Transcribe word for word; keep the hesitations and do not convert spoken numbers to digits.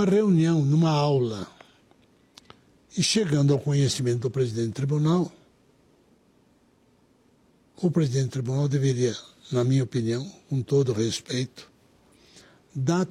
numa reunião, numa aula, e chegando ao conhecimento do presidente do tribunal, o presidente do tribunal deveria, na minha opinião, com todo respeito, dar